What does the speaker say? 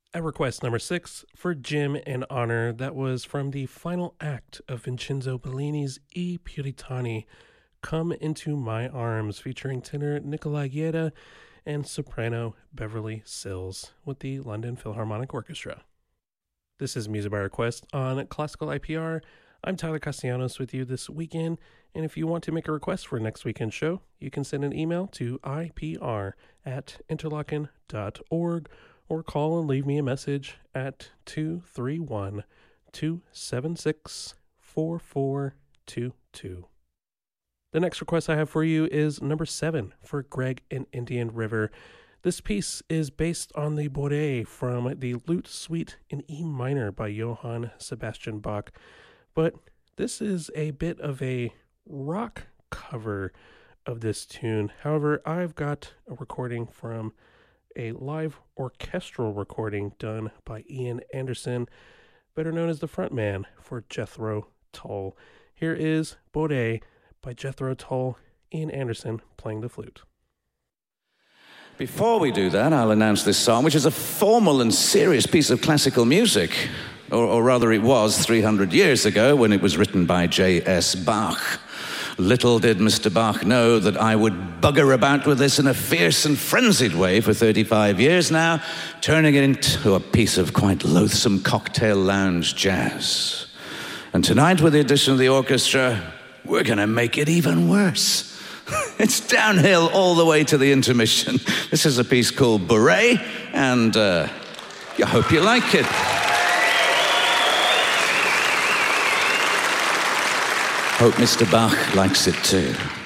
At request number 6 for Jim in honor, that was from the final act of Vincenzo Bellini's I Puritani, Come Into My Arms, featuring tenor Nicola Guerra and soprano Beverly Sills with the London Philharmonic Orchestra. This is Music by Request on Classical IPR. I'm Tyler Castellanos with you this weekend, and if you want to make a request for next weekend's show, you can send an email to ipr@interlochen.org or call and leave me a message at 231-276-4422. The next request I have for you is number 7 for Greg in Indian River. This piece is based on the Bourrée from the Lute Suite in E minor by Johann Sebastian Bach, but this is a bit of a rock cover of this tune. However, I've got a recording from a live orchestral recording done by Ian Anderson, better known as the frontman for Jethro Tull. Here is Bourrée by Jethro Tull, Ian Anderson playing the flute. Before we do that, I'll announce this song, which is a formal and serious piece of classical music, or rather it was 300 years ago when it was written by J.S. Bach. Little did Mr. Bach know that I would bugger about with this in a fierce and frenzied way for 35 years now, turning it into a piece of quite loathsome cocktail lounge jazz. And tonight, with the addition of the orchestra, we're going to make it even worse. It's downhill all the way to the intermission. This is a piece called Bourrée, and I hope you like it. Hope Mr. Bach likes it too.